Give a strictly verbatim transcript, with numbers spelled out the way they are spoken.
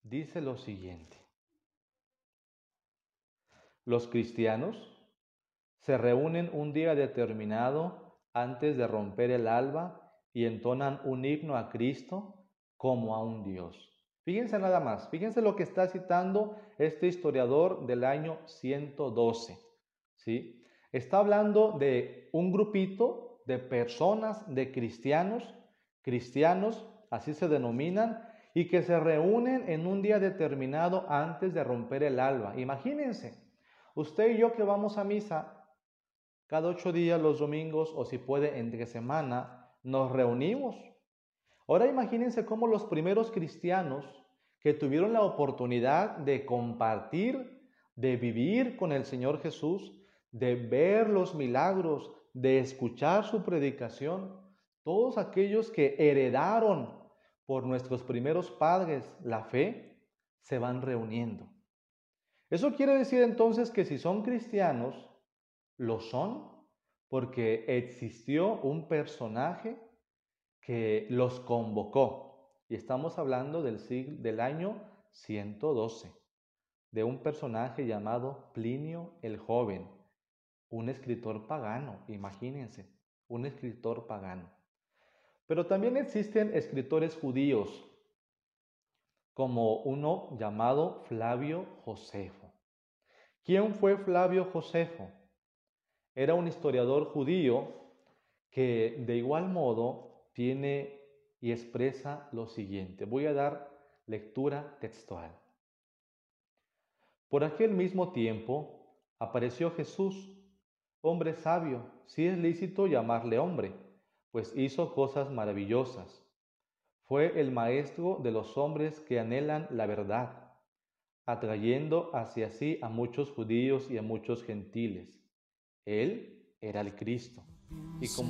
dice lo siguiente: los cristianos se reúnen un día determinado antes de romper el alba y entonan un himno a Cristo como a un Dios. Fíjense nada más, fíjense lo que está citando este historiador del año ciento doce, ¿sí? Está hablando de un grupito de personas, de cristianos, cristianos, así se denominan, y que se reúnen en un día determinado antes de romper el alba. Imagínense, usted y yo que vamos a misa cada ocho días los domingos, o si puede entre semana, nos reunimos. Ahora imagínense cómo los primeros cristianos que tuvieron la oportunidad de compartir, de vivir con el Señor Jesús, de ver los milagros, de escuchar su predicación, todos aquellos que heredaron por nuestros primeros padres la fe, se van reuniendo. Eso quiere decir entonces que si son cristianos, lo son porque existió un personaje que los convocó. Y estamos hablando del, siglo, del año ciento doce, de un personaje llamado Plinio el Joven, un escritor pagano, imagínense, un escritor pagano. Pero también existen escritores judíos, como uno llamado Flavio Josefo. ¿Quién fue Flavio Josefo? Era un historiador judío que de igual modo tiene y expresa lo siguiente. Voy a dar lectura textual. Por aquel mismo tiempo apareció Jesús, hombre sabio, si es lícito llamarle hombre, pues hizo cosas maravillosas. Fue el maestro de los hombres que anhelan la verdad, atrayendo hacia sí a muchos judíos y a muchos gentiles. Él era el Cristo. Y como